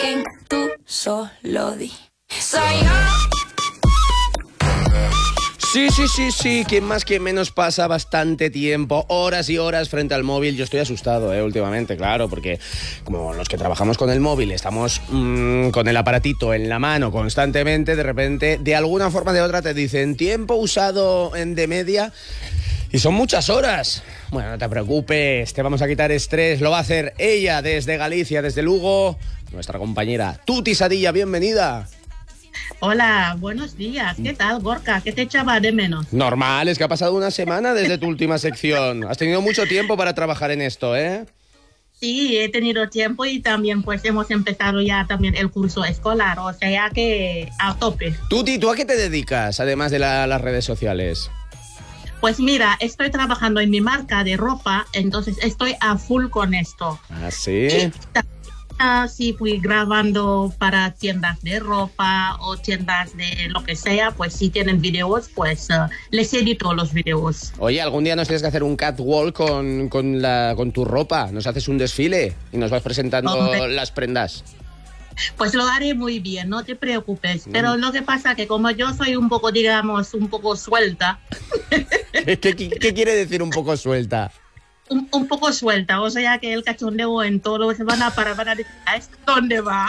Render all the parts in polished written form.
link, tú solo di. Soy yo. Sí. Quien más, quien menos pasa bastante tiempo, horas y horas frente al móvil. Yo estoy asustado, últimamente, claro, porque como los que trabajamos con el móvil estamos con el aparatito en la mano constantemente, de repente, de alguna forma o de otra te dicen tiempo usado de media y son muchas horas. Bueno, no te preocupes, te vamos a quitar estrés. Lo va a hacer ella desde Galicia, desde Lugo, nuestra compañera Tuti Sadilla. Bienvenida. Hola, buenos días. ¿Qué tal, Gorka? ¿Qué te echaba de menos? Normal, es que ha pasado una semana desde tu última sección. Has tenido mucho tiempo para trabajar en esto, ¿eh? Sí, he tenido tiempo y también pues hemos empezado ya también el curso escolar, o sea que a tope. Tuti, ¿tú a qué te dedicas, además de las redes sociales? Pues mira, estoy trabajando en mi marca de ropa, entonces estoy a full con esto. ¿Ah, sí? Sí, fui grabando para tiendas de ropa o tiendas de lo que sea, pues si tienen videos, pues les edito los videos. Oye, algún día nos tienes que hacer un catwalk con tu ropa. Nos haces un desfile y nos vas presentando las prendas. Pues lo haré muy bien, no te preocupes. Pero lo que pasa que como yo soy un poco, digamos, un poco suelta. ¿Qué quiere decir un poco suelta? Un poco suelta, o sea que el cachondeo en todo se van a decir, ¿a esto dónde va?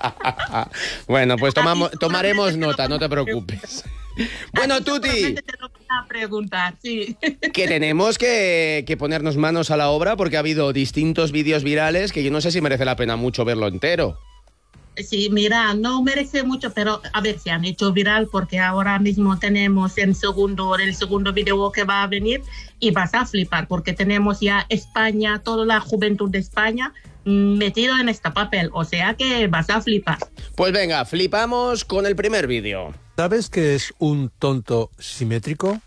Bueno, pues tomaremos nota, no te preocupes. Bueno, Tuti, te lo voy a preguntar, sí. Que tenemos que ponernos manos a la obra porque ha habido distintos vídeos virales que yo no sé si merece la pena mucho verlo entero. Sí, mira, no merece mucho, pero a ver, se han hecho viral porque ahora mismo tenemos el segundo video que va a venir y vas a flipar porque tenemos ya España, toda la juventud de España metida en este papel, o sea que vas a flipar. Pues venga, flipamos con el primer vídeo. ¿Sabes qué es un tonto simétrico?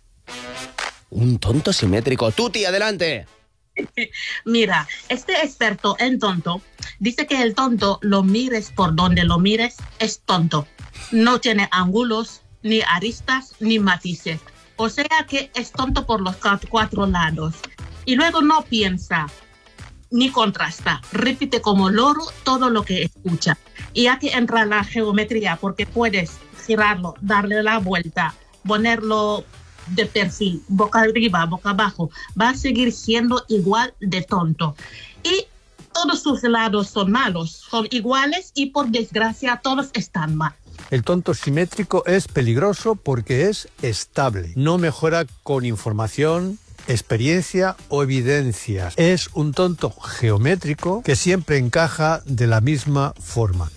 Un tonto simétrico. Tuti, adelante. Mira, este experto en tonto dice que el tonto, lo mires por donde lo mires, es tonto. No tiene ángulos, ni aristas, ni matices. O sea que es tonto por los cuatro lados. Y luego no piensa, ni contrasta. Repite como loro todo lo que escucha. Y aquí entra la geometría, porque puedes girarlo, darle la vuelta, ponerlo de perfil, boca arriba, boca abajo, va a seguir siendo igual de tonto. Y todos sus lados son malos, son iguales y por desgracia todos están mal. El tonto simétrico es peligroso porque es estable. No mejora con información, experiencia o evidencias. Es un tonto geométrico que siempre encaja de la misma forma.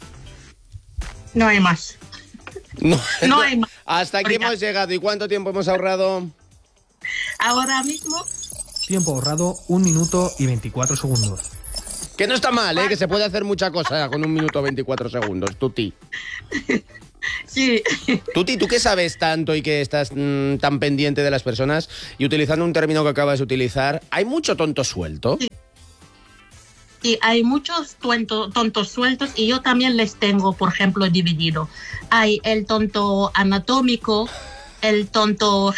No hay más. No hay más. Hasta aquí hemos llegado. ¿Y cuánto tiempo hemos ahorrado? Ahora mismo. Tiempo ahorrado, 1 minuto y 24 segundos. Que no está mal, que se puede hacer mucha cosa con 1 minuto 24 segundos, Tuti. Sí. Tuti, ¿tú qué sabes tanto y que estás tan pendiente de las personas? Y utilizando un término que acabas de utilizar, ¿hay mucho tonto suelto? Sí. Sí, hay muchos tontos sueltos y yo también les tengo, por ejemplo, dividido. Hay el tonto anatómico, el tonto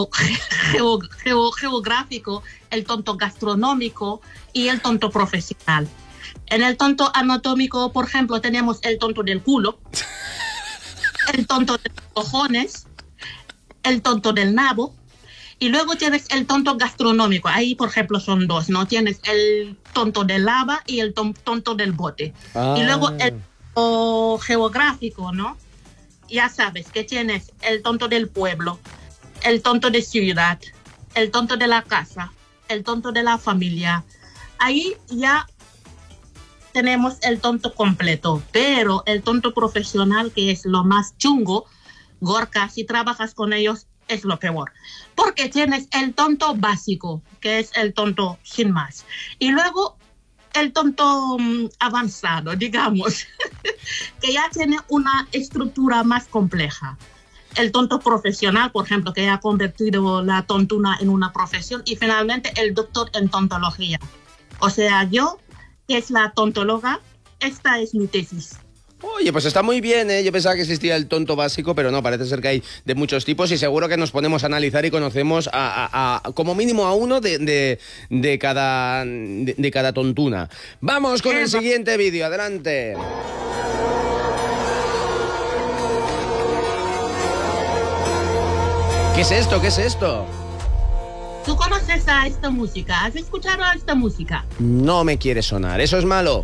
geográfico, el tonto gastronómico y el tonto profesional. En el tonto anatómico, por ejemplo, tenemos el tonto del culo, el tonto de los cojones, el tonto del nabo. Y luego tienes el tonto gastronómico. Ahí, por ejemplo, son dos, ¿no? Tienes el tonto del lava y el tonto del bote. Y luego el tonto geográfico, ¿no? Ya sabes que tienes el tonto del pueblo, el tonto de ciudad, el tonto de la casa, el tonto de la familia. Ahí ya tenemos el tonto completo. Pero el tonto profesional, que es lo más chungo, Gorka, si trabajas con ellos, es lo peor, porque tienes el tonto básico, que es el tonto sin más, y luego el tonto avanzado, digamos, que ya tiene una estructura más compleja. El tonto profesional, por ejemplo, que ha convertido la tontuna en una profesión, y finalmente el doctor en tontología. O sea, yo, que es la tontóloga, esta es mi tesis. Oye, pues está muy bien, ¿eh? Yo pensaba que existía el tonto básico, pero no, parece ser que hay de muchos tipos y seguro que nos ponemos a analizar y conocemos como mínimo a uno de cada tontuna. Vamos con el siguiente vídeo, adelante. ¿Qué es esto? ¿Qué es esto? ¿Tú conoces a esta música? ¿Has escuchado a esta música? No me quiere sonar. ¿Eso es malo?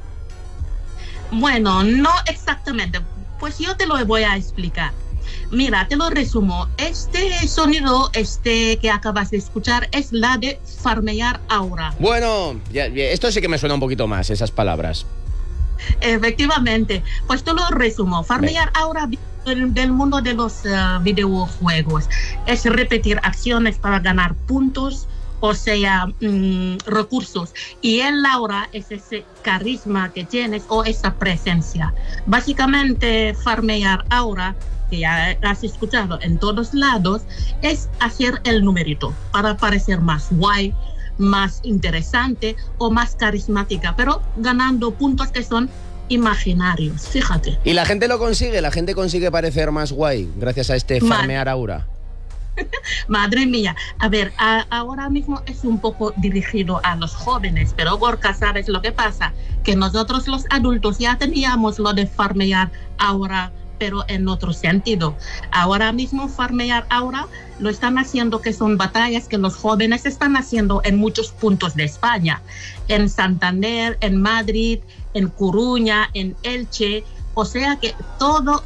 Bueno, no exactamente. Pues yo te lo voy a explicar. Mira, te lo resumo. Este sonido, que acabas de escuchar, es la de farmear aura. Bueno, esto sí que me suena un poquito más, esas palabras. Efectivamente. Pues te lo resumo. Farmear aura del mundo de los videojuegos es repetir acciones para ganar puntos, o sea, recursos. Y el aura es ese carisma que tienes o esa presencia. Básicamente, farmear aura, que ya has escuchado en todos lados, es hacer el numerito para parecer más guay, más interesante o más carismática, pero ganando puntos que son imaginarios, fíjate. Y la gente lo consigue, la gente consigue parecer más guay gracias a este farmear aura. Madre mía, a ver, ahora mismo es un poco dirigido a los jóvenes, pero Gorka, ¿sabes lo que pasa? Que nosotros los adultos ya teníamos lo de farmear aura, pero en otro sentido. Ahora mismo farmear aura lo están haciendo, que son batallas que los jóvenes están haciendo en muchos puntos de España, en Santander, en Madrid, en Coruña, en Elche, o sea que toda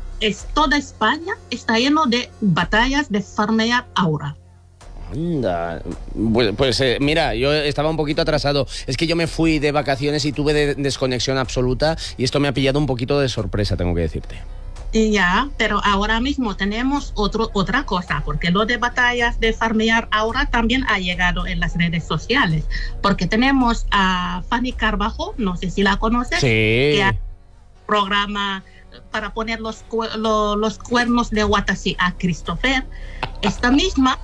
España está lleno de batallas de farmear aura. Anda, pues mira, yo estaba un poquito atrasado. Es que yo me fui de vacaciones y tuve desconexión absoluta y esto me ha pillado un poquito de sorpresa, tengo que decirte. Ya, pero ahora mismo tenemos otra cosa, porque lo de batallas de farmear ahora también ha llegado en las redes sociales, porque tenemos a Fanny Carbajo, no sé si la conoces, sí, que ha programa para poner los cuernos de Watashi a Christopher. Esta misma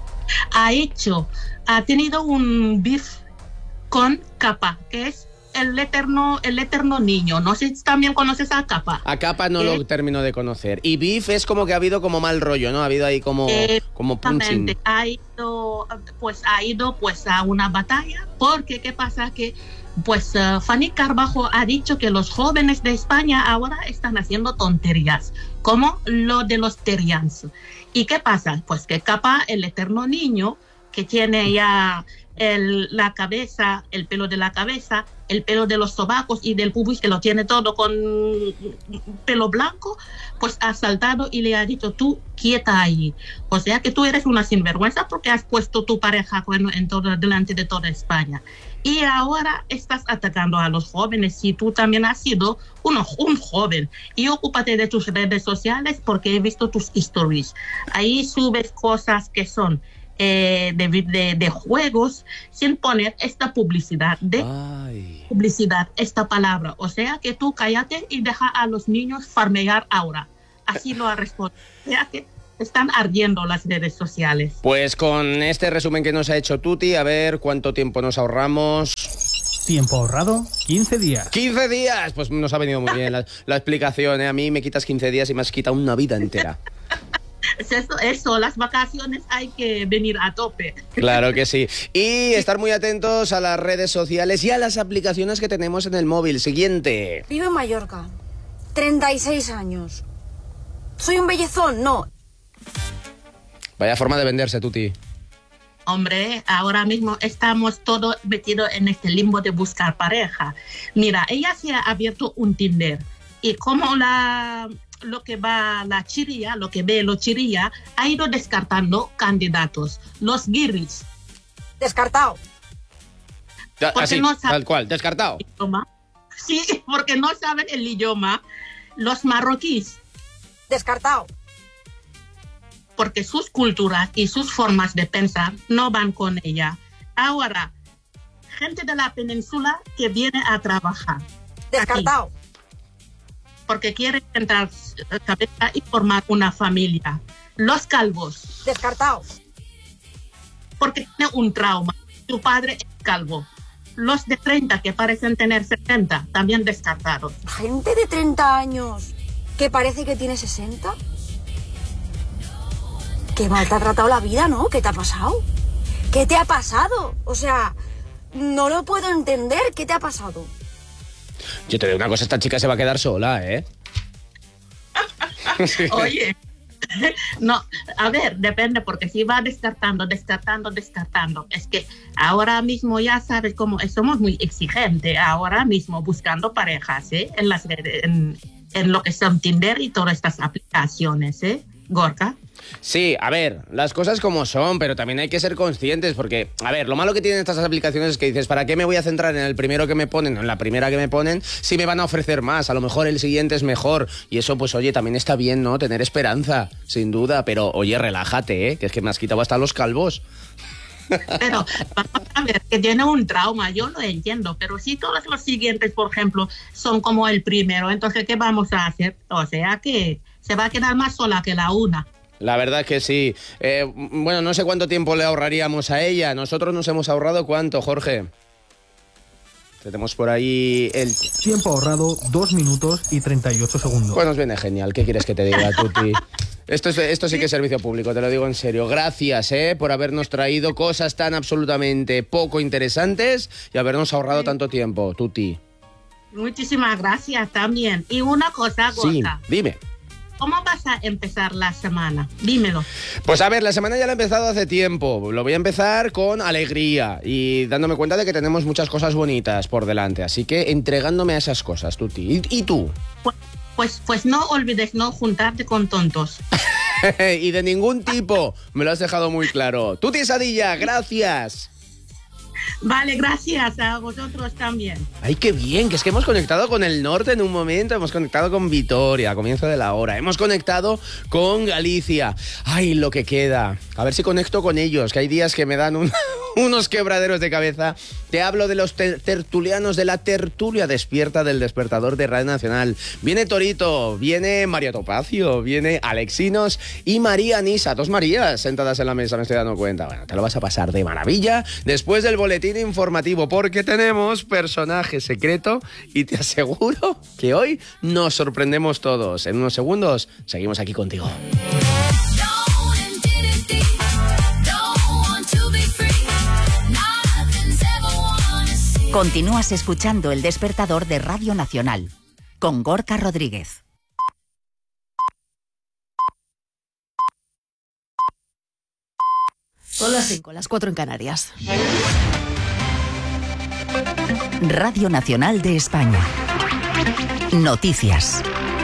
ha tenido un beef con Kappa, que es el eterno niño. No sé si también conoces a Kappa. A Kappa no lo termino de conocer. Y beef es como que ha habido como mal rollo, ¿no? Ha habido ahí como punching. Ha ido a una batalla, porque ¿qué pasa? Que Fanny Carbajo ha dicho que los jóvenes de España ahora están haciendo tonterías, como lo de los terians. ¿Y qué pasa? Pues que Kappa, el eterno niño, que tiene ya la cabeza, el pelo de la cabeza, el pelo de los sobacos y del pubis, que lo tiene todo con pelo blanco, pues ha saltado y le ha dicho: tú quieta ahí. O sea que tú eres una sinvergüenza porque has puesto tu pareja delante de toda España. Y ahora estás atacando a los jóvenes. Si tú también has sido un joven, y ocúpate de tus redes sociales, porque he visto tus stories. Ahí subes cosas que son de juegos, sin poner esta publicidad, esta palabra. O sea que tú cállate y deja a los niños farmear ahora. Así lo ha respondido. O sea que están ardiendo las redes sociales. Pues con este resumen que nos ha hecho Tuti, a ver cuánto tiempo nos ahorramos. Tiempo ahorrado, 15 días. ¡15 días! Pues nos ha venido muy bien la explicación, ¿eh? A mí me quitas 15 días y me has quitado una vida entera. Eso, las vacaciones hay que venir a tope. Claro que sí. Y estar muy atentos a las redes sociales y a las aplicaciones que tenemos en el móvil. Siguiente. Vivo en Mallorca. 36 años. ¿Soy un bellezón? No. Vaya forma de venderse, Tuti. Hombre, ahora mismo estamos todos metidos en este limbo de buscar pareja. Mira, ella se ha abierto un Tinder y como lo que ve lo chirilla, ha ido descartando candidatos. Los guiris. Descartado. Así, no tal cual, descartado. Sí, porque no saben el idioma. Los marroquíes. Descartado. Porque sus culturas y sus formas de pensar no van con ella. Ahora, gente de la península que viene a trabajar. Descartado. Aquí, porque quiere entrar cabeza y formar una familia. Los calvos. Descartado. Porque tiene un trauma. Su padre es calvo. Los de 30 que parecen tener 70, también descartados. Gente de 30 años que parece que tiene 60. Qué mal te ha tratado la vida, ¿no? ¿Qué te ha pasado? ¿Qué te ha pasado? O sea, no lo puedo entender. ¿Qué te ha pasado? Yo te digo una cosa, esta chica se va a quedar sola, ¿eh? Oye, No, a ver, depende, porque si va descartando. Es que ahora mismo ya sabes cómo somos muy exigentes, ahora mismo buscando parejas, en lo que son Tinder y todas estas aplicaciones, Gorka. Sí, a ver, las cosas como son, pero también hay que ser conscientes porque, a ver, lo malo que tienen estas aplicaciones es que dices, ¿para qué me voy a centrar en el primero que me ponen o en la primera que me ponen si me van a ofrecer más? A lo mejor el siguiente es mejor y eso, pues oye, también está bien, ¿no? Tener esperanza, sin duda, pero oye, relájate, que es que me has quitado hasta los calvos. Pero vamos a ver, que tiene un trauma, yo lo entiendo, pero si todos los siguientes, por ejemplo, son como el primero, entonces, ¿qué vamos a hacer? O sea que se va a quedar más sola que la una. La verdad es que sí. Bueno, no sé cuánto tiempo le ahorraríamos a ella. Nosotros nos hemos ahorrado ¿cuánto, Jorge? Tenemos por ahí el... Tiempo ahorrado, 2 minutos y 38 segundos. Pues nos viene genial. ¿Qué quieres que te diga, Tuti? Esto sí que es servicio público, te lo digo en serio. Gracias, por habernos traído cosas tan absolutamente poco interesantes y habernos ahorrado tanto tiempo, Tuti. Muchísimas gracias también. Y una cosa, Gorka. Sí, dime. ¿Cómo vas a empezar la semana? Dímelo. Pues a ver, la semana ya la he empezado hace tiempo. Lo voy a empezar con alegría y dándome cuenta de que tenemos muchas cosas bonitas por delante. Así que entregándome a esas cosas, Tuti. ¿Y tú? Pues no olvides no juntarte con tontos. Y de ningún tipo. Me lo has dejado muy claro. Tuti Sadilla, gracias. Vale, gracias a vosotros también. Ay, qué bien, que es que hemos conectado con el norte en un momento, hemos conectado con Vitoria a comienzo de la hora, hemos conectado con Galicia. Ay, lo que queda. A ver si conecto con ellos, que hay días que me dan unos quebraderos de cabeza. Te hablo de los tertulianos de la tertulia despierta del despertador de Radio Nacional. Viene Torito, viene María Topacio, viene Alexinos y María Nisa. 2 Marías sentadas en la mesa, me estoy dando cuenta. Bueno, te lo vas a pasar de maravilla después del boletín informativo, porque tenemos personaje secreto y te aseguro que hoy nos sorprendemos todos. En unos segundos seguimos aquí contigo. Continúas escuchando El Despertador de Radio Nacional con Gorka Rodríguez. Son las 5, las 4 en Canarias. Radio Nacional de España. Noticias.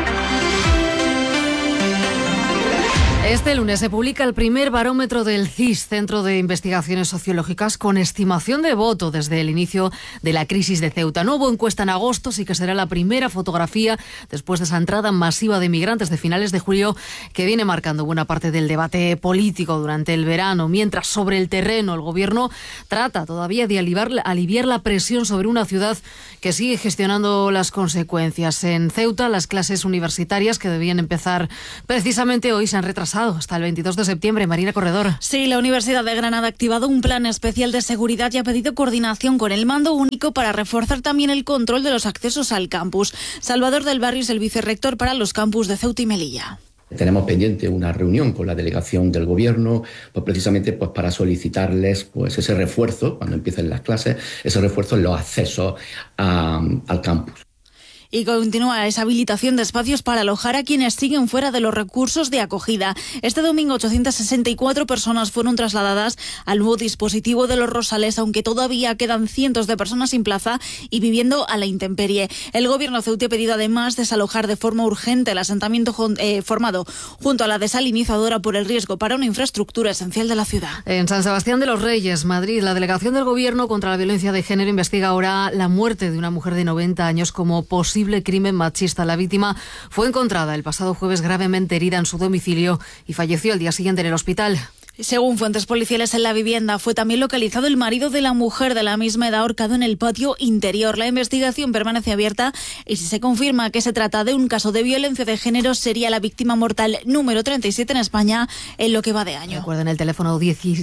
Este lunes se publica el primer barómetro del CIS, Centro de Investigaciones Sociológicas, con estimación de voto desde el inicio de la crisis de Ceuta. No hubo encuesta en agosto, sí que será la primera fotografía después de esa entrada masiva de migrantes de finales de julio que viene marcando buena parte del debate político durante el verano. Mientras sobre el terreno el gobierno trata todavía de aliviar la presión sobre una ciudad que sigue gestionando las consecuencias. En Ceuta, las clases universitarias que debían empezar precisamente hoy se han retrasado hasta el 22 de septiembre. Marina Corredor. Sí, la Universidad de Granada ha activado un plan especial de seguridad y ha pedido coordinación con el mando único para reforzar también el control de los accesos al campus. Salvador del Barrio es el vicerrector para los campus de Ceuta y Melilla. Tenemos pendiente una reunión con la delegación del gobierno, pues precisamente pues para solicitarles pues ese refuerzo, cuando empiecen las clases, ese refuerzo en los accesos al campus. Y continúa esa habilitación de espacios para alojar a quienes siguen fuera de los recursos de acogida. Este domingo 864 personas fueron trasladadas al nuevo dispositivo de los Rosales, aunque todavía quedan cientos de personas sin plaza y viviendo a la intemperie. El gobierno ceutí ha pedido además desalojar de forma urgente el asentamiento formado junto a la desalinizadora por el riesgo para una infraestructura esencial de la ciudad. En San Sebastián de los Reyes, Madrid, la delegación del gobierno contra la violencia de género investiga ahora la muerte de una mujer de 90 años como posible crimen machista. La víctima fue encontrada el pasado jueves gravemente herida en su domicilio y falleció al día siguiente en el hospital. Según fuentes policiales en la vivienda, fue también localizado el marido de la mujer de la misma edad ahorcado en el patio interior. La investigación permanece abierta y si se confirma que se trata de un caso de violencia de género, sería la víctima mortal número 37 en España en lo que va de año. Recuerden, el teléfono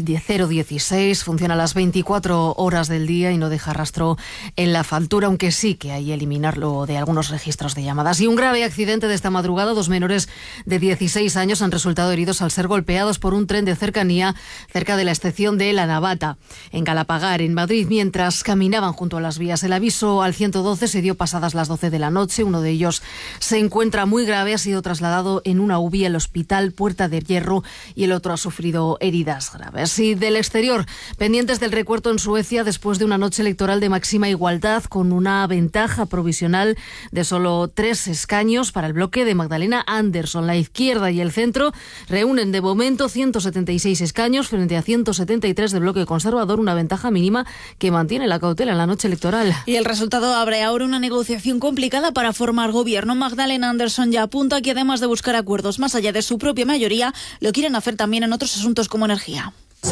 016 funciona a las 24 horas del día y no deja rastro en la factura, aunque sí que hay que eliminarlo de algunos registros de llamadas. Y un grave accidente de esta madrugada. 2 menores de 16 años han resultado heridos al ser golpeados por un tren de cercanías Ucrania, cerca de la estación de La Navata, en Galapagar, en Madrid, mientras caminaban junto a las vías. El aviso al 112 se dio pasadas las 12 de la noche. Uno de ellos se encuentra muy grave, ha sido trasladado en una UBI al hospital Puerta de Hierro y el otro ha sufrido heridas graves. Y del exterior, pendientes del recuento en Suecia después de una noche electoral de máxima igualdad, con una ventaja provisional de solo 3 escaños para el bloque de Magdalena Andersson. La izquierda y el centro reúnen de momento 176 escaños frente a 173 del bloque conservador, una ventaja mínima que mantiene la cautela en la noche electoral. Y el resultado abre ahora una negociación complicada para formar gobierno. Magdalena Andersson ya apunta que además de buscar acuerdos más allá de su propia mayoría, lo quieren hacer también en otros asuntos como energía.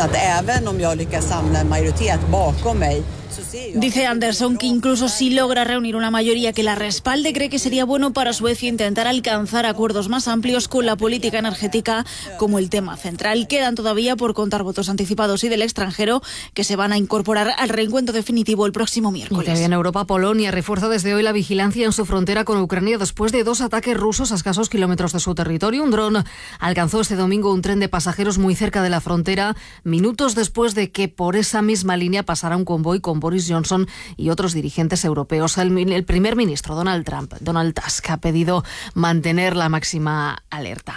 Dice Andersson que incluso si logra reunir una mayoría que la respalde, cree que sería bueno para Suecia intentar alcanzar acuerdos más amplios con la política energética como el tema central. Quedan todavía por contar votos anticipados y del extranjero que se van a incorporar al reencuentro definitivo el próximo miércoles. Y en Europa, Polonia refuerza desde hoy la vigilancia en su frontera con Ucrania después de 2 ataques rusos a escasos kilómetros de su territorio. Un dron alcanzó este domingo un tren de pasajeros muy cerca de la frontera, minutos después de que por esa misma línea pasara un convoy con Boris Johnson y otros dirigentes europeos. El primer ministro Donald Tusk, ha pedido mantener la máxima alerta.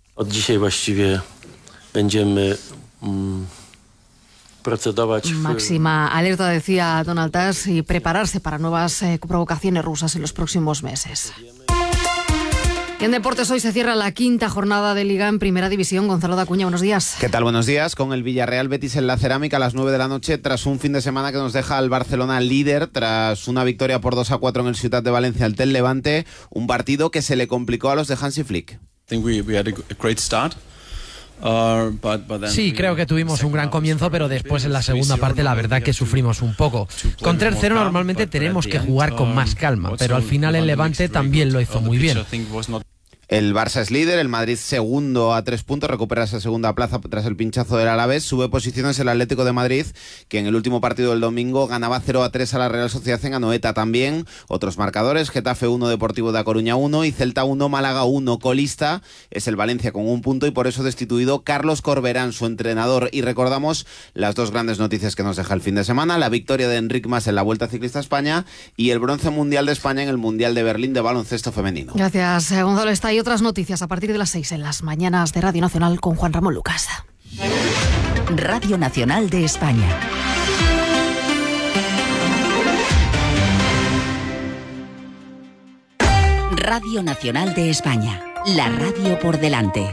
Máxima alerta, decía Donald Tusk, y prepararse para nuevas provocaciones rusas en los próximos meses. En deportes hoy se cierra la 5ª jornada de Liga en Primera División. Gonzalo Dacuña, buenos días. ¿Qué tal? Buenos días. Con el Villarreal Betis en la Cerámica a las 9 de la noche, tras un fin de semana que nos deja al Barcelona líder, tras una victoria por 2-4 en el Ciutat de Valencia ante el Levante, un partido que se le complicó a los de Hansi Flick. Sí, creo que tuvimos un gran comienzo, pero después en la segunda parte la verdad que sufrimos un poco. Con 3-0 normalmente tenemos que jugar con más calma, pero al final el Levante también lo hizo muy bien. El Barça es líder, el Madrid segundo a 3 puntos, recupera esa segunda plaza tras el pinchazo del Alavés, sube posiciones el Atlético de Madrid, que en el último partido del domingo ganaba 0-3 a la Real Sociedad en Anoeta. También otros marcadores: Getafe 1, Deportivo de A Coruña 1 y Celta 1, Málaga 1. Colista es el Valencia con 1 punto y por eso destituido Carlos Corberán, su entrenador. Y recordamos las 2 grandes noticias que nos deja el fin de semana: la victoria de Enric Mas en la Vuelta Ciclista a España y el bronce mundial de España en el Mundial de Berlín de baloncesto femenino. Gracias, Gonzalo. Y otras noticias a partir de las 6 en las mañanas de Radio Nacional con Juan Ramón Lucas. Radio Nacional de España. Radio Nacional de España. La radio por delante.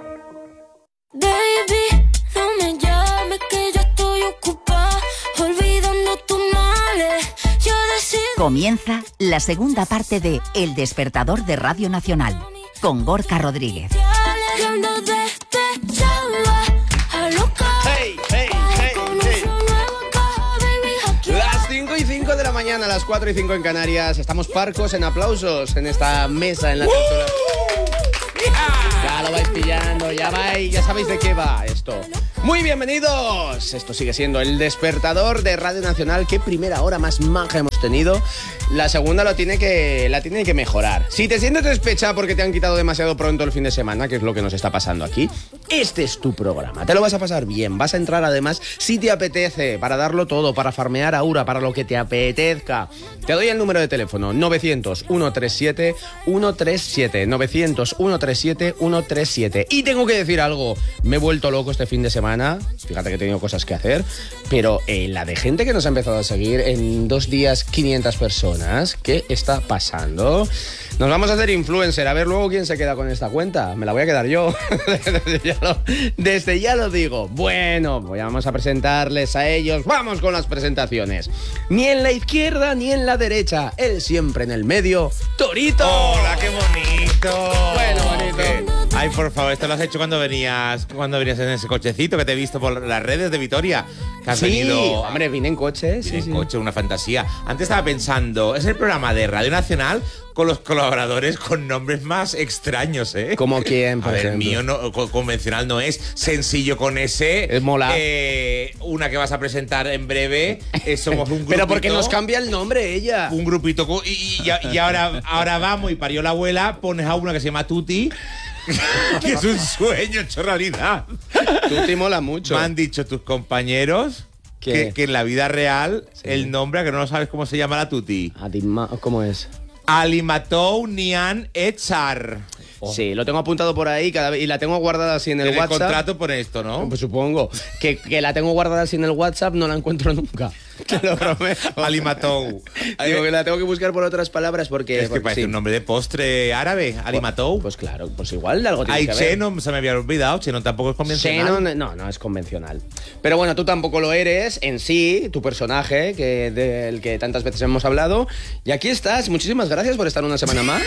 Baby, no me llames que yo estoy ocupada, olvidando tus males. Yo decido. Comienza la segunda parte de El Despertador de Radio Nacional, con Gorka Rodríguez. Hey, hey, hey, hey. Las 5:05 de la mañana, las 4:05 en Canarias. Estamos parcos en aplausos en esta mesa en la tertulia. Ya lo vais pillando, ya sabéis de qué va esto. Muy bienvenidos. Esto sigue siendo El Despertador de Radio Nacional. Qué primera hora más maja hemos tenido. La segunda la tiene que mejorar. Si te sientes despechada porque te han quitado demasiado pronto el fin de semana, que es lo que nos está pasando aquí, este es tu programa. Te lo vas a pasar bien. Vas a entrar además si te apetece, para darlo todo, para farmear Aura, para lo que te apetezca. Te doy el número de teléfono: 900-137-137. 900-137-137. Y tengo que decir algo. Me he vuelto loco este fin de semana. Fíjate que he tenido cosas que hacer. Pero la de gente que nos ha empezado a seguir en 2 días, 500 personas. ¿Qué está pasando? Nos vamos a hacer influencer. A ver luego quién se queda con esta cuenta. Me la voy a quedar yo. Desde ya lo digo. Bueno, vamos a presentarles a ellos. Vamos con las presentaciones. Ni en la izquierda ni en la derecha. Él siempre en el medio. ¡Torito! ¡Hola, qué bonito! Bueno, bonito. Ay, por favor, esto lo has hecho cuando venías en ese cochecito que te he visto por las redes de Vitoria. Que has venido. Hombre, vine en coche. En coche, una fantasía. Antes estaba pensando, es el programa de Radio Nacional con los colaboradores con nombres más extraños, ¿eh? ¿Como quién, por ejemplo? Mío no, convencional no es. Sencillo con ese. Es mola. Una que vas a presentar en breve. Somos un grupito. Pero porque nos cambia el nombre ella. Un grupito. Y ahora vamos y parió la abuela. Pones a una que se llama Tuti. Que es un sueño hecho realidad. Tuti mola mucho. Me han dicho tus compañeros que en la vida real el nombre, que no sabes cómo se llama la Tuti. ¿Cómo es? Alimatou Nian Echar. Sí, lo tengo apuntado por ahí y la tengo guardada así en el WhatsApp. En el contrato pone esto, ¿no? Pues supongo. Que la tengo guardada así en el WhatsApp, no la encuentro nunca. Te lo prometo. Alimatou. Digo que la tengo que buscar por otras palabras porque... Es que parece un nombre de postre árabe, Alimatou. Pues claro, pues igual algo tiene que ver. Chenon, se me había olvidado, Chenon tampoco es convencional. Chenon, no es convencional. Pero bueno, tú tampoco lo eres en sí, tu personaje, del que tantas veces hemos hablado. Y aquí estás, muchísimas gracias por estar una semana más.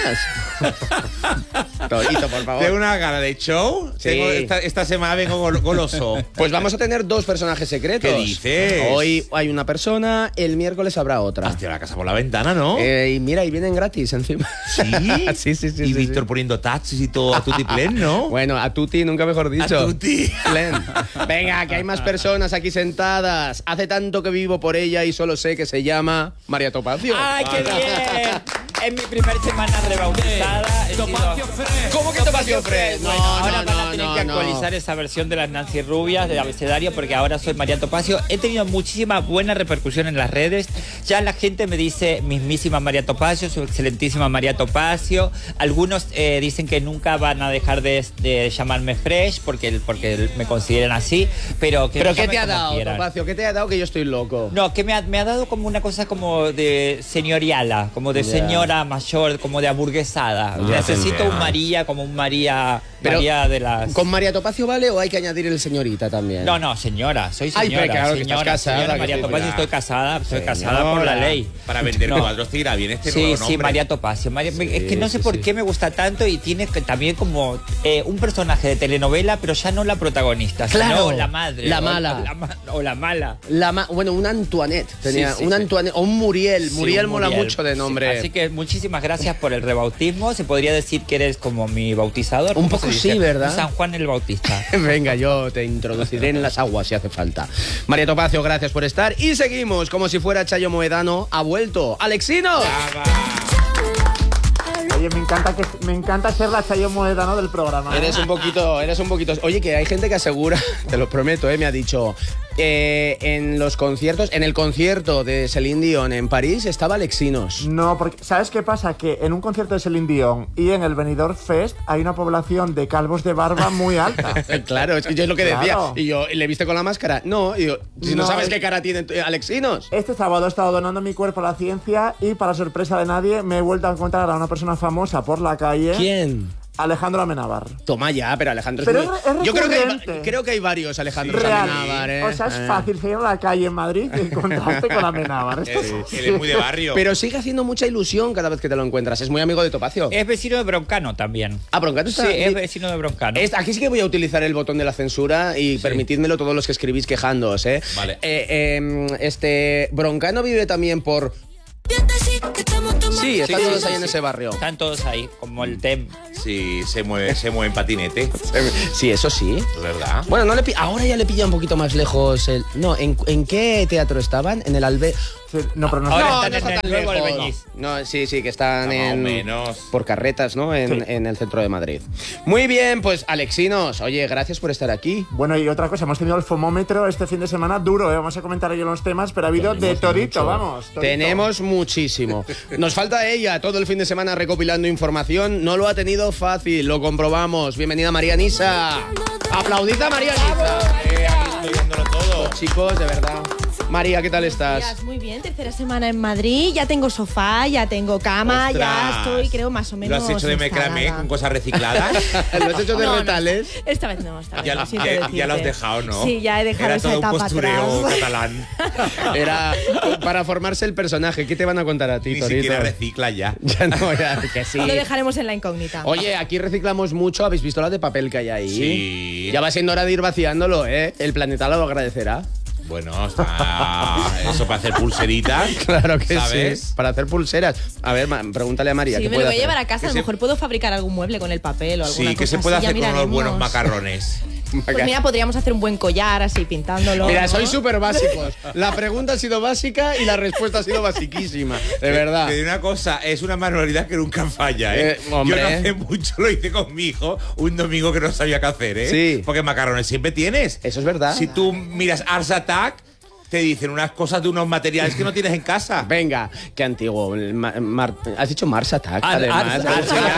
Torito, por favor. Tengo una gana de show. Sí. Esta semana vengo goloso. Pues vamos a tener 2 personajes secretos. ¿Qué dices? Hoy hay una persona, el miércoles habrá otra. Hostia, la casa por la ventana, ¿no? Y mira, y vienen gratis encima. ¿Sí? Sí. Y Víctor poniendo taxis y todo a tutti plen, ¿no? Bueno, a tutti, nunca mejor dicho. A tutti. Plen. Venga, que hay más personas aquí sentadas. Hace tanto que vivo por ella y solo sé que se llama María Topacio. ¡Ay, qué bien! Es mi primera semana rebautizada. ¿Cómo que Topacio Fred? Bueno, ahora van a tener que actualizar esa versión de las Nancy Rubias del abecedario porque ahora soy María Topacio. He tenido muchísima buena repercusión en las redes. Ya la gente me dice mismísima María Topacio, su excelentísima María Topacio. Algunos dicen que nunca van a dejar de llamarme Fresh porque me consideran así. Pero ¿qué te ha dado, Topacio? ¿Qué te ha dado que yo estoy loco? No, que me ha dado como una cosa como de señoriala, como de señora mayor, como de aburguesada. Necesito un María, como un María de las... ¿Con María Topacio vale o hay que añadir el señorita también? No, señora, soy señora. Ay, claro, señora, que estás casada, señora María Topacio, estoy casada por la ley. Para vender cuadros te irá bien este nuevo nombre. Sí, María Topacio. Es que no sé por qué me gusta tanto y tiene también como un personaje de telenovela, pero ya no la protagonista, claro, sino la madre. La mala. O la mala. Bueno, una Antoinette. Tenía Antoinette o un Muriel. Muriel mola mucho de nombre. Sí. Así que muchísimas gracias por el rebautismo. Se podría decir que eres como mi bautizador. Un poco sí, ¿verdad? San Juan el Bautista. Venga, yo te introduciré en las aguas si hace falta. María Topacio, gracias por estar. Y seguimos como si fuera Chayo Moedano. Ha vuelto Alexinos. Oye, me encanta ser la Chayo Moedano del programa. Eres un poquito. Oye, que hay gente que asegura, te lo prometo, me ha dicho. En los conciertos, en el concierto de Celine Dion en París estaba Alexinos. No, porque ¿sabes qué pasa? Que en un concierto de Celine Dion y en el Benidorm Fest hay una población de calvos de barba muy alta. Claro, es que yo es lo que decía. Y yo, ¿le viste con la máscara? No, y yo, si no sabes qué cara tiene Alexinos. Este sábado he estado donando mi cuerpo a la ciencia y para sorpresa de nadie me he vuelto a encontrar a una persona famosa por la calle. ¿Quién? Alejandro Amenábar. Toma ya, pero Alejandro pero es muy... Yo creo que hay varios Alejandros Amenábar, ¿eh? O sea, es fácil salir a la calle en Madrid y encontrarte con Amenábar. Él es muy de barrio. Pero sigue haciendo mucha ilusión cada vez que te lo encuentras. Es muy amigo de Topacio. Es vecino de Broncano también. ¿Ah, Broncano está? Sí, es vecino de Broncano. Aquí sí que voy a utilizar el botón de la censura y permitidmelo todos los que escribís quejándoos, ¿eh? Vale. Broncano vive también por... Sí, están todos ahí en ese barrio. Están todos ahí, como el TEM. Sí, se mueve en patinete. Sí, eso sí. ¿Verdad? Bueno, ahora ya le pilla un poquito más lejos el... No, ¿en qué teatro estaban? En el Albe... No, pero no ahora están en el nuevo Albéniz. No, sí, que están menos. por carretas, ¿no? En el centro de Madrid. Muy bien, pues Alexinos, oye, gracias por estar aquí. Bueno, y otra cosa, hemos tenido el fomómetro este fin de semana duro, ¿eh? Vamos a comentar ahí los temas, pero ha habido de torito, vamos. Torito. Tenemos muchísimo. Nos falta ella todo el fin de semana recopilando información. No lo ha tenido fácil, lo comprobamos. Bienvenida María Nisa. Aplaudid a María Nisa. Aquí estoy viéndolo todo. Chicos, de verdad. María, ¿qué tal estás? Muy bien, tercera semana en Madrid, ya tengo sofá, ya tengo cama, ¡Ostras! Ya estoy, creo, más o menos. ¿Lo has hecho de macramé con cosas recicladas? ¿Lo has hecho de retales? No. Esta vez no, esta vez ya, no, ya lo has dejado, ¿no? Sí, ya he dejado esa etapa atrás. Era todo un postureo catalán. Era para formarse el personaje. ¿Qué te van a contar a ti, Ni Torito? siquiera recicla ya. Ya no, ya, que sí. Lo dejaremos en la incógnita. Oye, aquí reciclamos mucho. ¿Habéis visto la de papel que hay ahí? Sí. Ya va siendo hora de ir vaciándolo, ¿eh? El planeta lo agradecerá. Bueno, está eso para hacer pulseritas. Claro que ¿sabes? sí. Para hacer pulseras. A ver, pregúntale a María. Sí, ¿qué me lo voy a hacer? llevar a casa. A lo mejor puedo fabricar algún mueble con el papel o alguna cosa. Sí, que se puede así, hacer ya con unos miraremos. buenos macarrones. Pues mira, podríamos hacer un buen collar así pintándolo. Mira, ¿no? sois súper básicos. La pregunta ha sido básica y la respuesta ha sido basiquísima. De verdad. Te digo una cosa, es una manualidad que nunca falla, ¿eh? Hombre. Yo no hace mucho lo hice con mi hijo un domingo que no sabía qué hacer, ¿eh? Sí. Porque macarrones siempre tienes. Eso es verdad. Si tú miras Ars Attack, te dicen unas cosas de unos materiales que no tienes en casa. Venga, qué antiguo. ¿Has dicho Mars Attack? Además.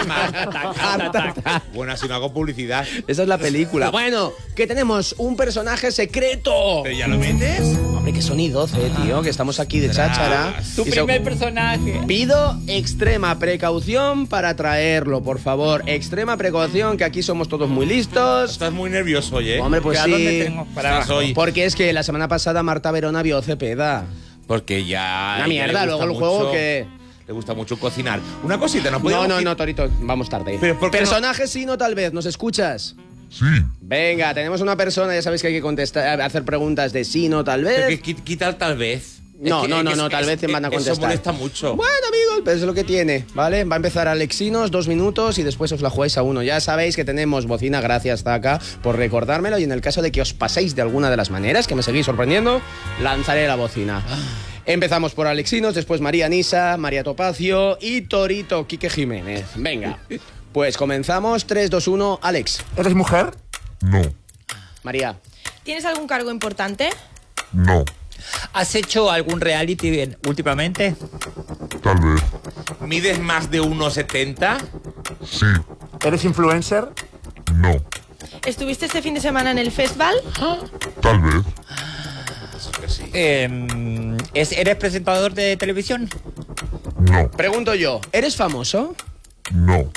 Bueno, así no hago publicidad. Esa es la película. Bueno, que tenemos un personaje secreto. ¿Pero ya lo metes? Hombre, que son y 12, tío, que estamos aquí de cháchara. Tu primer personaje. Pido extrema precaución para traerlo, por favor. Extrema precaución, que aquí somos todos muy listos. Estás muy nervioso, oye. Hombre, pues ¿A sí. dónde tengo para abajo? Porque es que la semana pasada Marta Verona vio Cepeda. Porque ya... Una mierda, luego el juego que... Le gusta mucho cocinar. Una cosita, ¿no No, podemos no, Torito, vamos tarde. Pero ¿por qué Personaje sí, no tal vez, ¿nos escuchas? Sí. Venga, tenemos una persona, ya sabéis que hay que contestar, hacer preguntas de sí, no tal vez. Pero que quitar tal vez. No, tal vez te van a contestar. Eso molesta mucho. Bueno, amigos, pues es lo que tiene, ¿vale? Va a empezar Alexinos, 2 minutos y después os la jugáis a 1. Ya sabéis que tenemos bocina, gracias, Zaka, por recordármelo. Y en el caso de que os paséis de alguna de las maneras, que me seguís sorprendiendo, lanzaré la bocina. Empezamos por Alexinos, después María Nisa, María Topacio y Torito Quique Jiménez. Venga, pues comenzamos. 3, 2, 1, Alex. ¿Eres mujer? No. María. ¿Tienes algún cargo importante? No. ¿Has hecho algún reality últimamente? Tal vez. ¿Mides más de 1,70? Sí. ¿Eres influencer? No. ¿Estuviste este fin de semana en el festival? Tal vez. Sí. ¿Eres presentador de televisión? No. Pregunto yo, ¿eres famoso? No.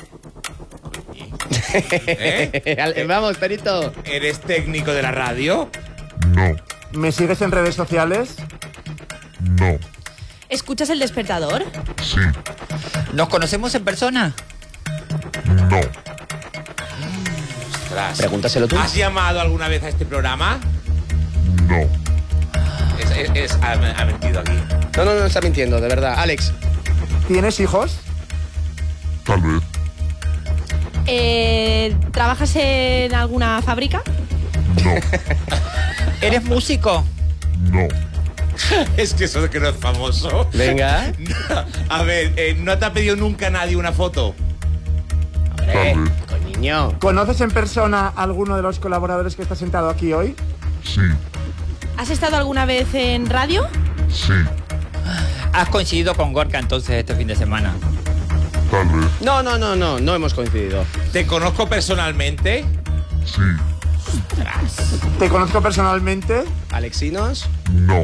Vamos, Perito. ¿Eres técnico de la radio? No. ¿Me sigues en redes sociales? No. ¿Escuchas El Despertador? Sí. ¿Nos conocemos en persona? No. Ostras. Pregúntaselo tú. ¿Has llamado alguna vez a este programa? No. Ha mentido aquí. No está mintiendo, de verdad. Alex. ¿Tienes hijos? Tal vez. ¿Trabajas en alguna fábrica? No. ¿Eres músico? No. Es que eso de que no es famoso. Venga. A ver, ¿no te ha pedido nunca nadie una foto? Tal vez. Coño. ¿Conoces en persona a alguno de los colaboradores que está sentado aquí hoy? Sí. ¿Has estado alguna vez en radio? Sí. ¿Has coincidido con Gorka entonces este fin de semana? Tal vez. No hemos coincidido. ¿Te conozco personalmente? Sí. ¿Te conozco personalmente? ¿Alexinos? No.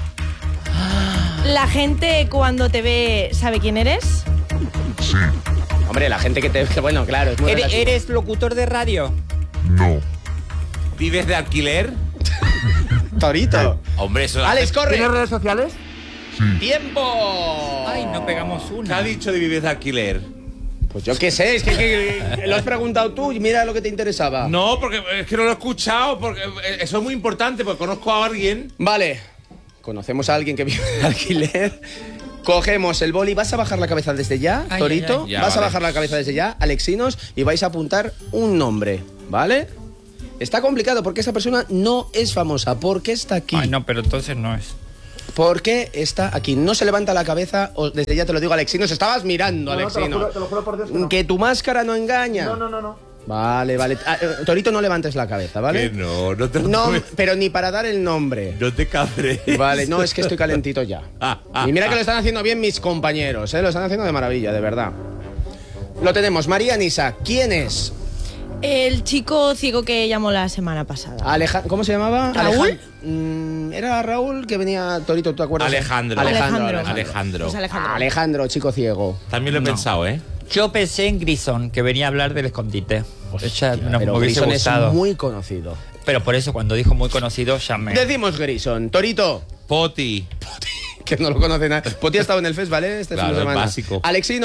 ¿La gente cuando te ve sabe quién eres? Sí. Hombre, la gente que te... Bueno, claro, es muy relativo. ¿Eres locutor de radio? No. ¿Vives de alquiler? Torito. Hombre, eso... Alex, corre. ¿Tienes redes sociales? Sí. ¡Tiempo! Ay, no pegamos ¿Qué una. ha dicho de vives de alquiler? Pues yo qué sé, es que lo has preguntado tú y mira lo que te interesaba. No, porque es que no lo he escuchado, porque eso es muy importante, porque conozco a alguien. Vale, conocemos a alguien que vive de alquiler. Cogemos el boli, ¿vas a bajar la cabeza desde ya, Ay, Torito? ay, ay. Ya, Vas a vale. bajar la cabeza desde ya, Alexinos, y vais a apuntar un nombre, ¿vale? Está complicado porque esa persona no es famosa. ¿Por qué está aquí? Ay, no, pero entonces no es. ¿Por qué está aquí? No se levanta la cabeza, o desde ya te lo digo, Alexinos. Estabas mirando, No, Alexinos. te lo juro por Dios que no. Que tu máscara no engaña. No. Vale. Torito, no levantes la cabeza, ¿vale? Que no te lo No, tomes. pero ni para dar el nombre. No te cabres. Vale, no, es que estoy calentito ya. Y mira que lo están haciendo bien mis compañeros, ¿eh? Lo están haciendo de maravilla, de verdad. Lo tenemos. María Nisa, ¿quién es? El chico ciego que llamó la semana pasada. ¿Cómo se llamaba? ¿Raúl? Era Raúl que venía, Torito, ¿tú te acuerdas? Alejandro. Pues Alejandro. Alejandro, chico ciego. También lo he pensado, ¿eh? Yo pensé en Grison, que venía a hablar del escondite. Hostia, No pero me hubiese Grison es gustado. muy conocido. Pero por eso, cuando dijo muy conocido, llamé. Decimos Grison. Torito, Poti. que no lo conoce nadie. Poti ha estado en el festival, ¿eh? Este Claro, fin de semana. básico. Alexinos,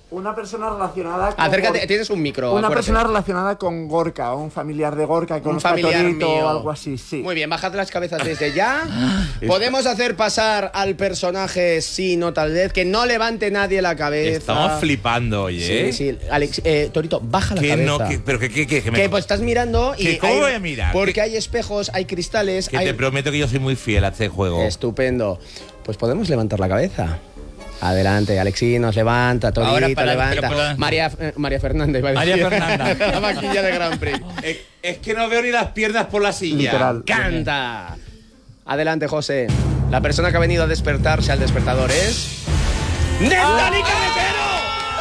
Una persona relacionada con... Acércate, tienes un micro. Una acuérdate. persona relacionada con Gorka, un familiar de Gorka, con Un familiar Torito mío. o algo así, sí. Muy bien, bajad las cabezas desde ya. Podemos hacer pasar al personaje, sí, no tal vez, que no levante nadie la cabeza. Estamos flipando, oye. Sí, sí. Alex, Torito, baja la ¿Qué cabeza. no? ¿Pero qué? Que pues estás mirando y... ¿Cómo voy a mirar? Porque hay espejos, hay cristales... Que te prometo que yo soy muy fiel a este juego. Estupendo. Pues podemos levantar la cabeza. Adelante, Alexinos, levanta, Torito, Ahora para- levanta. pero- María Fernanda, iba a María decir. Fernanda. La vaquilla de Grand Prix. Es que no veo ni las piernas por la silla. Literal. ¡Canta! Adelante, José. La persona que ha venido a despertarse al despertador es... ¡Neftalí Carretero!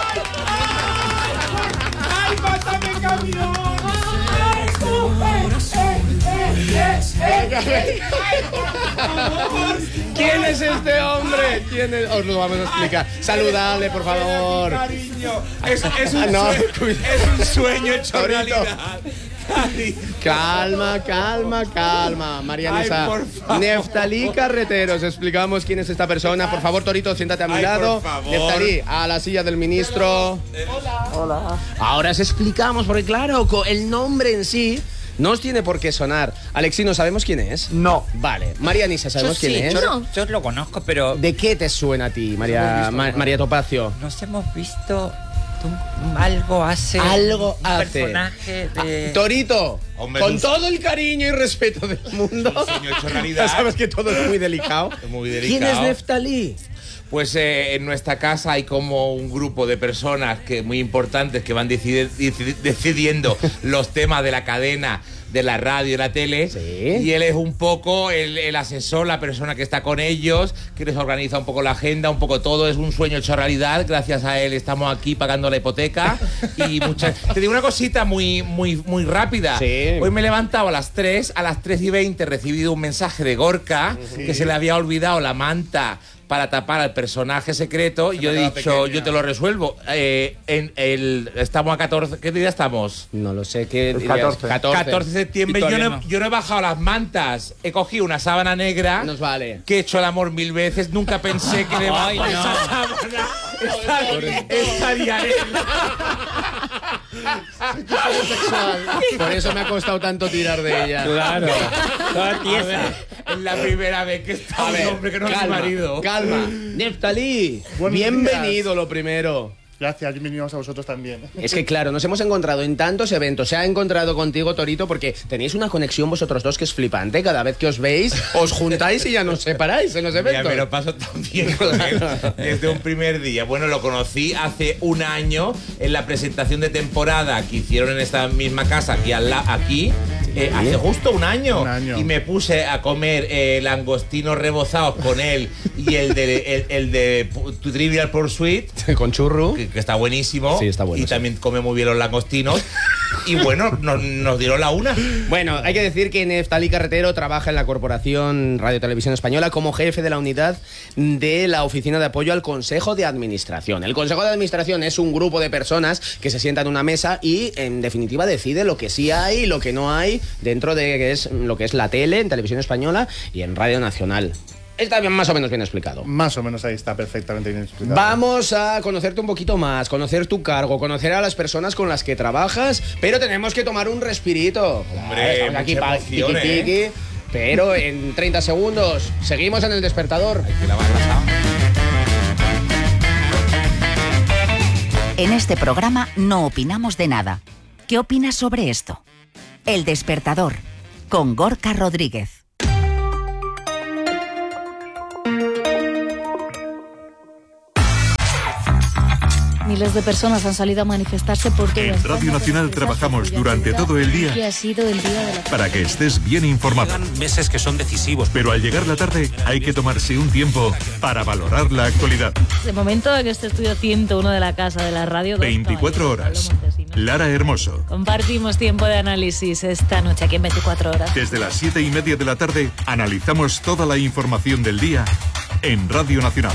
¡Ay, pásame camión! ¿Quién es este hombre? ¿Quién es? Os lo vamos a explicar. Saludable, por favor. Cariño, es un No, es un sueño hecho Torito. realidad. Calma, Marianisa. Ay, por favor. Neftalí Carreteros, explicamos quién es esta persona. Por favor, Torito, siéntate a mi Ay, lado. por favor. Neftalí, a la silla del ministro. Hola. Ahora os explicamos, porque claro, el nombre en sí no os tiene por qué sonar. Alexino, ¿sabemos quién es? No. Vale. Marianisa, ¿sabemos quién es? Yo lo conozco, pero ¿De qué te suena a ti, María Topacio? nos hemos visto algo hace. Algo un hace. personaje de. Torito, Hombre, con es un- todo el cariño y respeto del mundo. sueño hecho realidad. Ya sabes que todo es muy delicado. Muy ¿Quién delicado. es Neftalí? Pues en nuestra casa hay como un grupo de personas muy importantes que van decidiendo los temas de la cadena, de la radio y la tele. Sí. Y él es un poco el asesor, la persona que está con ellos, que les organiza un poco la agenda, un poco todo. Es un sueño hecho realidad. Gracias a él estamos aquí pagando la hipoteca. Y te digo una cosita muy rápida. Sí. Hoy me he levantado a las 3:20 he recibido un mensaje de Gorka que se le había olvidado la manta para tapar al personaje secreto, y yo he dicho, yo te lo resuelvo. Estamos a 14, ¿qué día estamos? No lo sé, ¿qué El dirías? 14 de septiembre. Y todavía Yo no he bajado las mantas. He cogido una sábana negra. Nos vale. Que he hecho el amor 1000 veces. Nunca pensé que debajo Ay, de no. esa sábana estaría él. Por eso me ha costado tanto tirar de ella. Claro. Toda tiesa. Es la primera vez que está A un ver, hombre que no es mi calma, marido. calma. Neftalí, Buenos bienvenido lo primero. Gracias, bienvenidos a vosotros también. Es que claro, nos hemos encontrado en tantos eventos. Se ha encontrado contigo, Torito, porque tenéis una conexión vosotros dos que es flipante. Cada vez que os veis, os juntáis y ya nos separáis en los Ya eventos. me lo paso tan bien con él desde un primer día. Bueno, lo conocí hace un año en la presentación de temporada que hicieron en esta misma casa, aquí, hace justo un año. Y me puse a comer langostinos rebozados con él y el de Trivial Pursuit. Con churro. Que está buenísimo. Sí, está bueno, Y sí. también come muy bien los langostinos. Y bueno, nos dieron la una. Bueno, hay que decir que Neftalí Carretero trabaja en la Corporación Radio Televisión Española como jefe de la unidad de la Oficina de Apoyo al Consejo de Administración. El Consejo de Administración es un grupo de personas que se sientan en una mesa y, en definitiva, decide lo que sí hay y lo que no hay dentro de lo que es la tele, en Televisión Española y en Radio Nacional. Está bien, más o menos bien explicado. Más o menos ahí está perfectamente bien explicado. Vamos a conocerte un poquito más, conocer tu cargo, conocer a las personas con las que trabajas, pero tenemos que tomar un respirito. Hombre, Estamos aquí mucha para emoción, tiqui-tiqui, pero en 30 segundos seguimos en el despertador. En este programa no opinamos de nada. ¿Qué opinas sobre esto? El despertador, con Gorka Rodríguez. Miles de personas han salido a manifestarse por todo En España. Radio Nacional trabajamos durante todo el día Que ha sido el día de la... para que estés bien informado. Meses que son decisivos. Pero al llegar la tarde hay que tomarse un tiempo para valorar la actualidad. De momento en este estudio 101 de la Casa de la Radio. 24 horas. Lara Hermoso. Compartimos tiempo de análisis esta noche aquí en 24 horas. Desde las 7:30 de la tarde analizamos toda la información del día en Radio Nacional.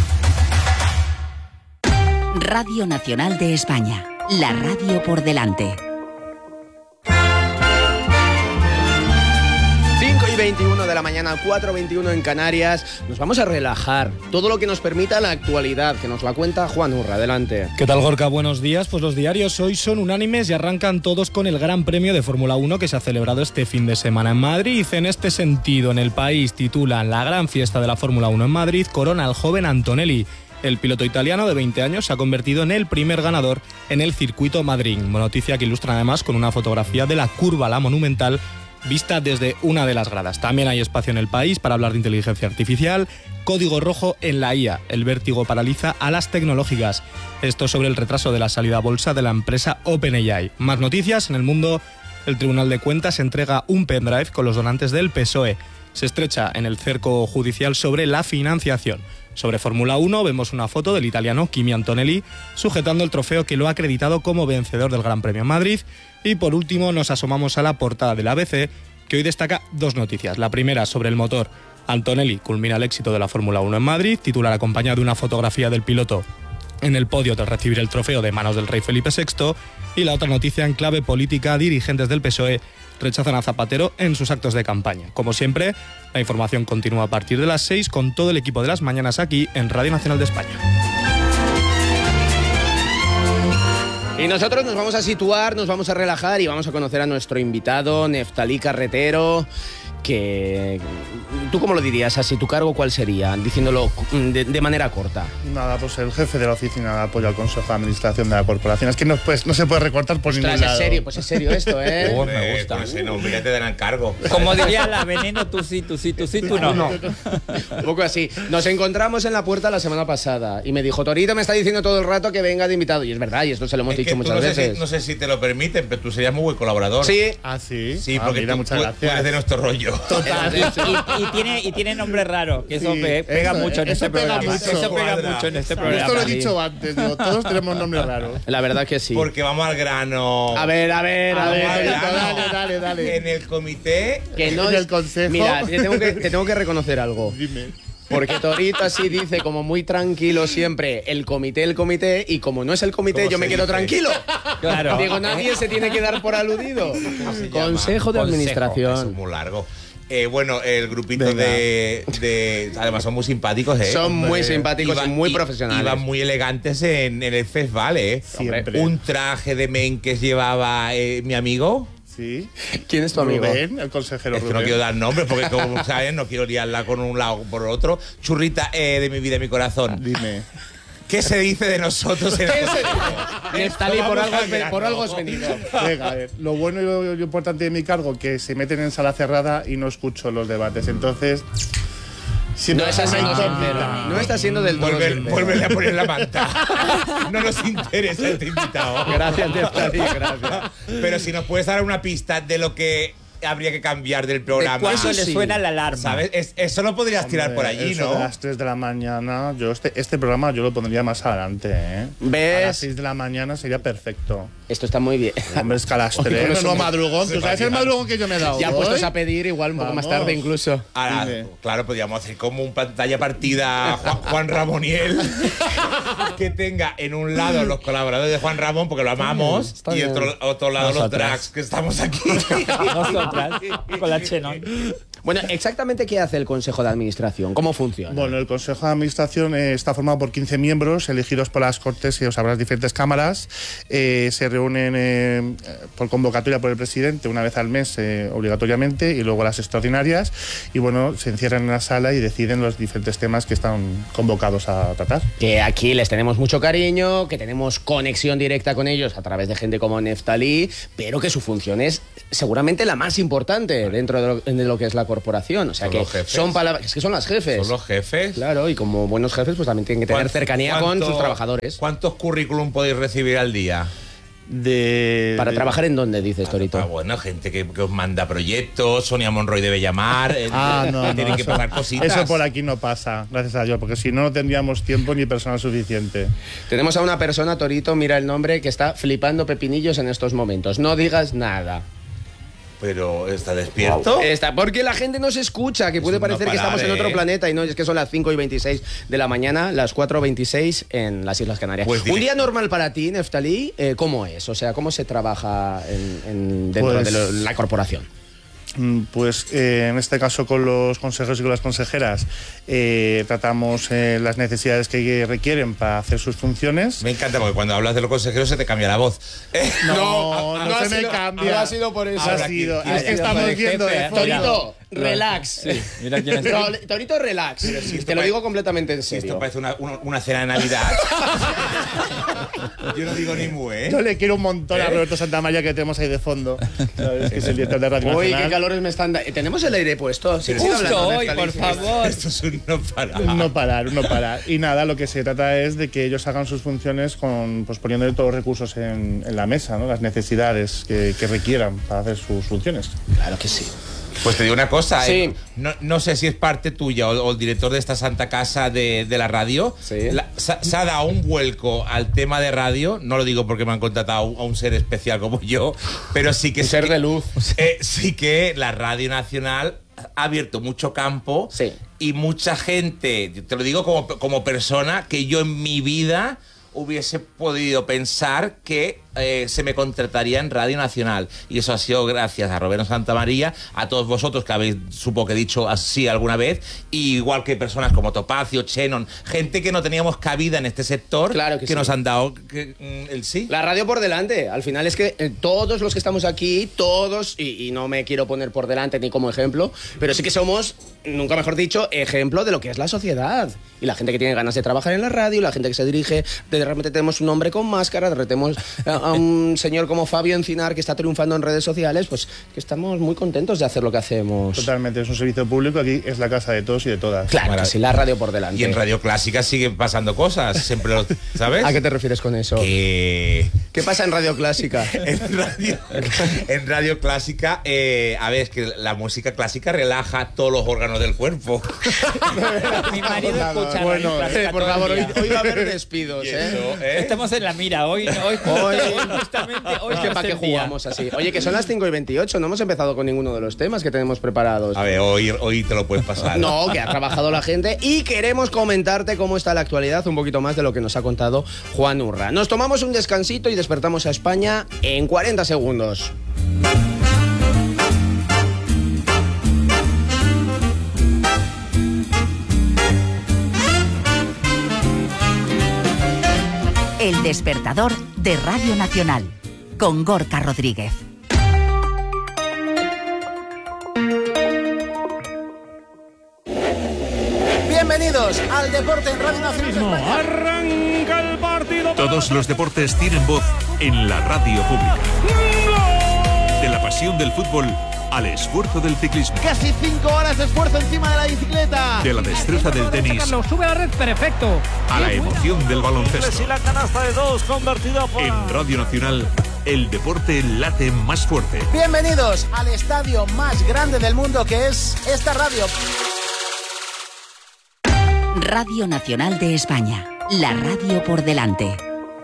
Radio Nacional de España. La radio por delante. 6:21 de la mañana, 4:21 en Canarias. Nos vamos a relajar. Todo lo que nos permita la actualidad, que nos la cuenta Juan Urra. Adelante. ¿Qué tal, Gorka? Buenos días. Pues los diarios hoy son unánimes y arrancan todos con el Gran Premio de Fórmula 1 que se ha celebrado este fin de semana en Madrid. En este sentido, en El País titulan: La gran fiesta de la Fórmula 1 en Madrid corona al joven Antonelli. El piloto italiano de 20 años se ha convertido en el primer ganador en el circuito madrileño. Noticia que ilustra además con una fotografía de la curva La Monumental vista desde una de las gradas. También hay espacio en El País para hablar de inteligencia artificial. Código rojo en la IA. El vértigo paraliza a las tecnológicas. Esto sobre el retraso de la salida a bolsa de la empresa OpenAI. Más noticias en El Mundo. El Tribunal de Cuentas entrega un pendrive con los donantes del PSOE. Se estrecha en el cerco judicial sobre la financiación. Sobre Fórmula 1 vemos una foto del italiano Kimi Antonelli sujetando el trofeo que lo ha acreditado como vencedor del Gran Premio en Madrid. Y por último nos asomamos a la portada del ABC, que hoy destaca dos noticias. La primera sobre el motor. Antonelli culmina el éxito de la Fórmula 1 en Madrid, titular acompañado de una fotografía del piloto en el podio tras recibir el trofeo de manos del rey Felipe VI. Y la otra noticia en clave política: dirigentes del PSOE rechazan a Zapatero en sus actos de campaña. Como siempre, la información continúa a partir de las 6 con todo el equipo de las mañanas aquí en Radio Nacional de España. Y nosotros nos vamos a situar, nos vamos a relajar y vamos a conocer a nuestro invitado, Neftalí Carretero, que... ¿Tú cómo lo dirías? Así, ¿tu cargo cuál sería? Diciéndolo de manera corta. Nada, pues el jefe de la oficina de apoyo al Consejo de Administración de la Corporación. Es que no se puede recortar por ningún lado. Pues es serio esto, ¿eh? Me gusta. Pues no, ya te darán cargo. Como diría la Veneno, tú sí, tú no. Un poco así. Nos encontramos en la puerta la semana pasada y me dijo: Torito me está diciendo todo el rato que venga de invitado. Y es verdad, y esto se lo hemos dicho muchas veces. No sé si te lo permiten, pero tú serías muy buen colaborador. Sí. Ah, sí. Sí, porque mira, muchas gracias. Tú eres de nuestro rollo. Total. Y tiene nombre raro, que eso pega mucho en este programa. Eso pega mucho en este programa. Esto lo he dicho antes, digo, todos tenemos nombre raro. La verdad que sí. Porque vamos al grano. A ver. Dale. En el comité. Que no en el consejo. Mira, te tengo que reconocer algo. Dime. Porque Torito así dice, como muy tranquilo siempre, el comité, y como no es el comité, yo me quedo tranquilo. Claro. Digo, nadie se tiene que dar por aludido. Consejo de Administración. Eso es muy largo. Bueno, el grupito de además son muy simpáticos, Son muy simpáticos y muy profesionales. Iban muy elegantes en el festival, Siempre. Un traje de menques llevaba mi amigo. Sí. ¿Quién es tu amigo? Rubén, el consejero Es que Rubén. no quiero dar nombres porque, como saben, no quiero liarla con un lado o por otro. Churrita de mi vida y mi corazón. Dime. ¿Qué se dice de nosotros en Neftalí, por algo has venido. Venga, a ver, lo bueno y lo importante de mi cargo, que se meten en sala cerrada y no escucho los debates. Entonces, no está siendo sincero. No está siendo del todo sincero. Vuélvele a poner la manta. No nos interesa este invitado. Gracias, Neftalí, gracias. Pero si nos puedes dar una pista de lo que habría que cambiar del programa. ¿Cuándo le suena la alarma? ¿Sabes? Eso lo podrías tirar por allí, eso ¿no? A las 3 de la mañana, yo este programa yo lo pondría más adelante, ¿eh? ¿Ves? A las 6 de la mañana sería perfecto. Esto está muy bien. Hombre, es que a las 3, no madrugón. ¿Tú sabes el madrugón que yo me he dado? Ya puestos a pedir igual un poco más tarde incluso. Ahora, claro, podríamos hacer como un pantalla partida Juan Ramoniel que tenga en un lado los colaboradores de Juan Ramón, porque lo amamos, y otro lado los drags que estamos aquí. Con la Chenon. Bueno, exactamente ¿qué hace el Consejo de Administración? ¿Cómo funciona? Bueno, el Consejo de Administración está formado por 15 miembros elegidos por las Cortes y las diferentes cámaras. Se reúnen por convocatoria por el presidente una vez al mes obligatoriamente, y luego las extraordinarias, y bueno, se encierran en la sala y deciden los diferentes temas que están convocados a tratar. Que aquí les tenemos mucho cariño, que tenemos conexión directa con ellos a través de gente como Neftalí, pero que su función es seguramente la más importante dentro de lo que es la corporación. O sea, que son palabras, es que son las jefes. Son los jefes. Claro, y como buenos jefes pues también tienen que tener cercanía con sus trabajadores. ¿Cuántos currículum podéis recibir al día? ¿Para trabajar en dónde, dices, Torito? Bueno, gente que os manda proyectos, Sonia Monroy debe llamar, tienen que pagar cositas. Eso por aquí no pasa, gracias a Dios, porque si no, no tendríamos tiempo ni personal suficiente. Tenemos a una persona, Torito, mira el nombre, que está flipando pepinillos en estos momentos. No digas nada. Pero ¿está despierto? Está, porque la gente no se escucha, que puede parecer que estamos en otro planeta, y no, es que son las 5:26 de la mañana, las 4:26 en las Islas Canarias. Pues un día normal para ti, Neftalí, ¿cómo es? O sea, ¿cómo se trabaja dentro de la corporación? Pues en este caso con los consejeros y con las consejeras tratamos las necesidades que requieren para hacer sus funciones. Me encanta porque cuando hablas de los consejeros se te cambia la voz. No se me cambia. No ha sido por eso. Ha sido. Es que estamos viendo... Torito, relax. Sí, mira quién está. Torito, relax. Te lo digo completamente en serio. Esto parece una cena de Navidad. Yo no digo ni mu, ¿eh? Yo le quiero un montón a Roberto Santamaría que tenemos ahí de fondo. ¿Sabes? Que es el director de Radio Uy, Nacional. qué calores me están dando. ¿Tenemos el aire puesto? Sí, Justo hoy, por favor. Esto es un no parar. No parar. Y nada, lo que se trata es de que ellos hagan sus funciones pues poniendo todos los recursos en la mesa, ¿no? Las necesidades que requieran para hacer sus funciones. Claro que sí. Pues te digo una cosa, Sí. No sé si es parte tuya o el director de esta santa casa de la radio. Sí. Se ha dado un vuelco al tema de radio. No lo digo porque me han contratado a un ser especial como yo, pero sí que... Un ser de luz. Sí que la Radio Nacional ha abierto mucho campo y mucha gente, te lo digo como persona, que yo en mi vida hubiese podido pensar que se me contrataría en Radio Nacional. Y eso ha sido gracias a Roberto Santamaría, a todos vosotros que habéis, supongo que he dicho así alguna vez, y igual que personas como Topacio, Chenon, gente que no teníamos cabida en este sector, claro que nos han dado el sí. La radio por delante. Al final es que todos los que estamos aquí, todos, y no me quiero poner por delante ni como ejemplo, pero sí que somos, nunca mejor dicho, ejemplo de lo que es la sociedad. Y la gente que tiene ganas de trabajar en la radio, la gente que se dirige, de repente tenemos un hombre con máscara, de repente tenemos a un señor como Fabio Encinar que está triunfando en redes sociales, pues que estamos muy contentos de hacer lo que hacemos. Totalmente, es un servicio público, aquí es la casa de todos y de todas. Claro, que sí, la radio por delante. Y en Radio Clásica siguen pasando cosas, siempre lo, ¿sabes? ¿A qué te refieres con eso? ¿Qué pasa en Radio Clásica? en Radio Clásica, a ver, es que la música clásica relaja todos los órganos del cuerpo. Mi marido escucha bueno, por favor, hoy va a haber despidos, eso, Estamos en la mira, hoy justamente hoy es que para qué jugamos así. Oye, que son las 5:28, no hemos empezado con ninguno de los temas que tenemos preparados. A ver, hoy te lo puedes pasar. No, que ha trabajado la gente y queremos comentarte cómo está la actualidad, un poquito más de lo que nos ha contado Juan Urra. Nos tomamos un descansito y despertamos a España en 40 segundos. El despertador de Radio Nacional, con Gorka Rodríguez. Bienvenidos al Deporte en Radio Nacional. Arranca el partido. Todos los deportes tienen voz en la radio pública. De la pasión del fútbol al esfuerzo del ciclismo. Casi 5 horas de esfuerzo encima de la bicicleta. De la destreza del tenis Sube a la red, perfecto. a la emoción del baloncesto. Y la canasta de 2 convertida por... En Radio Nacional, el deporte late más fuerte. Bienvenidos al estadio más grande del mundo que es esta radio. Radio Nacional de España, la radio por delante.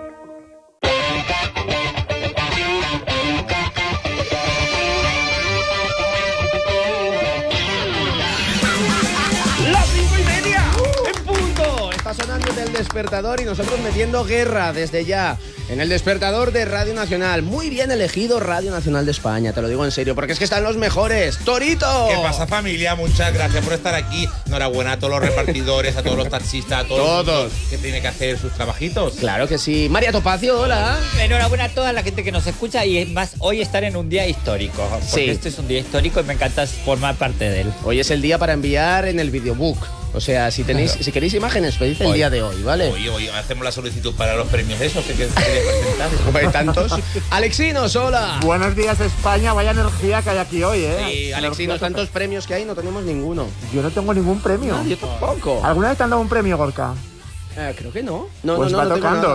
Está sonando el despertador y nosotros metiendo guerra desde ya en el despertador de Radio Nacional. Muy bien elegido Radio Nacional de España, te lo digo en serio, porque es que están los mejores. ¡Torito! ¿Qué pasa, familia? Muchas gracias por estar aquí. Enhorabuena a todos los repartidores, a todos los taxistas, a todos que tienen que hacer sus trabajitos. Claro que sí. María Topacio, hola. Enhorabuena a toda la gente que nos escucha y es más, hoy estar en un día histórico. Porque este es un día histórico y me encanta formar parte de él. Hoy es el día para enviar en el videobook. O sea, si queréis imágenes, pedid el día de hoy, ¿vale? Hoy hacemos la solicitud para los premios esos que queréis presentar. Hay tantos. Alexinos, hola. Buenos días, España. Vaya energía que hay aquí hoy, ¿eh? Sí, Alexinos, tantos premios que hay, no tenemos ninguno. Yo no tengo ningún premio. Yo tampoco. ¿Alguna vez te han dado un premio, Gorka? Creo que no. Pues va tocando.